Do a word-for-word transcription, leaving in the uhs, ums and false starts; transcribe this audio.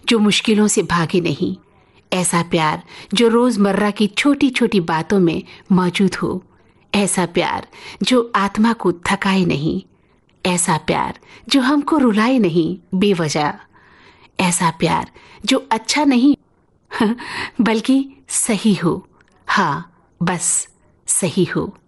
जो मुश्किलों से भागे नहीं, ऐसा प्यार जो रोजमर्रा की छोटी छोटी बातों में मौजूद हो, ऐसा प्यार जो आत्मा को थकाए नहीं, ऐसा प्यार जो हमको रुलाए नहीं बेवजह, ऐसा प्यार जो अच्छा नहीं बल्कि सही हो, हाँ बस सही हो।